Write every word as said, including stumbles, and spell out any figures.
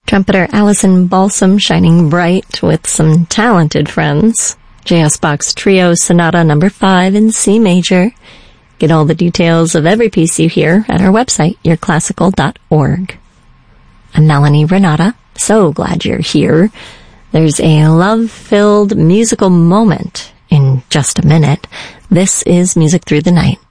Trumpeter Allison Balsam shining bright with some talented friends. J S Bach's Trio Sonata number five in C major. Get all the details of every piece you hear at our website, your classical dot org. I'm Melanie Renata. So glad you're here. There's a love-filled musical moment in just a minute. This is Music Through the Night.